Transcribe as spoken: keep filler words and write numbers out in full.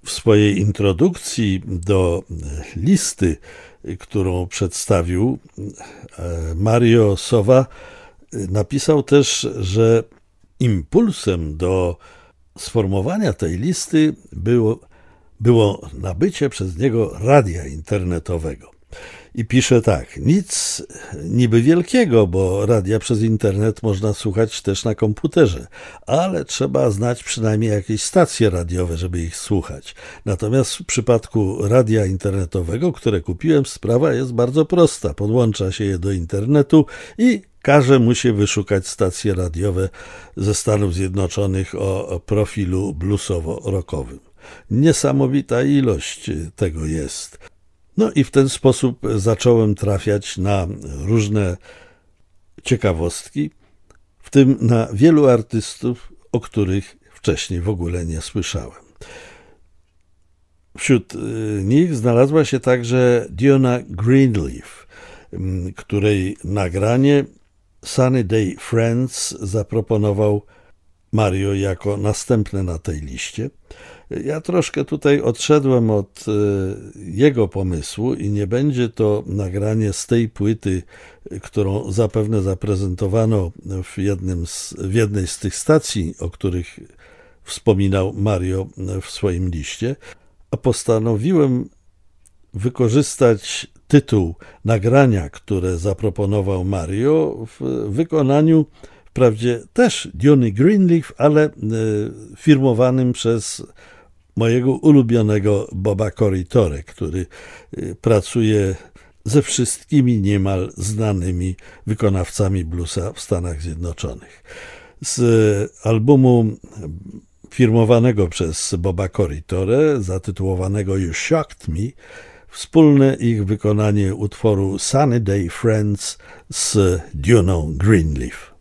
W swojej introdukcji do listy, którą przedstawił, Mario Sowa napisał też, że impulsem do sformowania tej listy było, było nabycie przez niego radia internetowego. I pisze tak: nic niby wielkiego, bo radia przez internet można słuchać też na komputerze, ale trzeba znać przynajmniej jakieś stacje radiowe, żeby ich słuchać. Natomiast w przypadku radia internetowego, które kupiłem, sprawa jest bardzo prosta. Podłącza się je do internetu i każe mu się wyszukać stacje radiowe ze Stanów Zjednoczonych o profilu bluesowo-rockowym. Niesamowita ilość tego jest. No i w ten sposób zacząłem trafiać na różne ciekawostki, w tym na wielu artystów, o których wcześniej w ogóle nie słyszałem. Wśród nich znalazła się także Dionne Greenleaf, której nagranie Sunny Day Friends zaproponował Mario jako następne na tej liście. Ja troszkę tutaj odszedłem od jego pomysłu i nie będzie to nagranie z tej płyty, którą zapewne zaprezentowano w, jednym z, w jednej z tych stacji, o których wspominał Mario w swoim liście, a postanowiłem wykorzystać tytuł nagrania, które zaproponował Mario, w wykonaniu wprawdzie też Dionne Greenleaf, ale firmowanym przez mojego ulubionego Boba Corritore, który pracuje ze wszystkimi niemal znanymi wykonawcami bluesa w Stanach Zjednoczonych. Z albumu firmowanego przez Boba Corritore, zatytułowanego You Shocked Me, wspólne ich wykonanie utworu Sunny Day Friends z Dionną Greenleaf.